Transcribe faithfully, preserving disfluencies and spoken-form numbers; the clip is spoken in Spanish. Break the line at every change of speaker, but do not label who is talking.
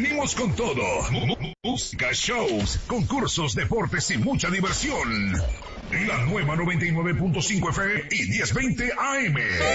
Venimos con todo. Música, shows, concursos, deportes y mucha diversión. La nueva noventa y nueve punto cinco F M y diez veinte A M.